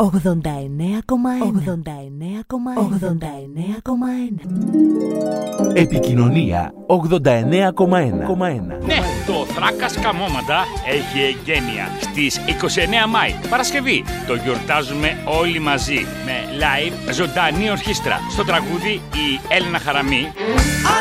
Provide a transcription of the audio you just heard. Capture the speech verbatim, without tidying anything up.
ογδόντα εννέα κόμμα ένα. ογδόντα εννέα κόμμα ένα. Επικοινωνία ογδόντα εννέα κόμμα ένα. Ναι, το Θράκας Καμώματα έχει εγγένεια στις είκοσι εννέα Μάη, Παρασκευή. Το γιορτάζουμε όλοι μαζί με live ζωντανή ορχήστρα. Στο τραγούδι η Έλληνα Χαραμή.